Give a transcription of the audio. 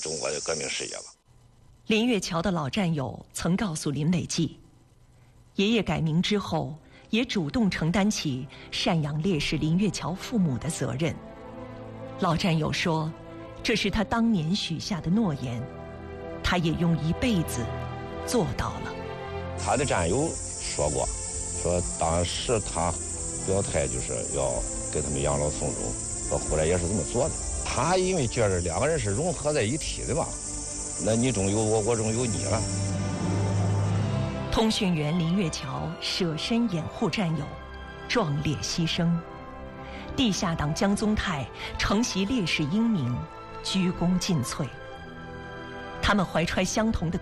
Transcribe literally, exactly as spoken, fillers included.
中国的革命事业吧。 林月桥的老战友曾告诉林伟季，爷爷改名之后，也主动承担起赡养烈士林月桥父母的责任。老战友说，这是他当年许下的诺言，他也用一辈子做到了。 他的战友说过，说当时他表态就是要给他们养老送终，说后来也是这么做的。他因为觉得两个人是融合在一体的吧，那你中有我，我中有你了。 通讯员林月桥舍身掩护战友，壮烈牺牲。地下党江宗泰承袭烈士英名，鞠躬尽瘁。他们怀揣相同的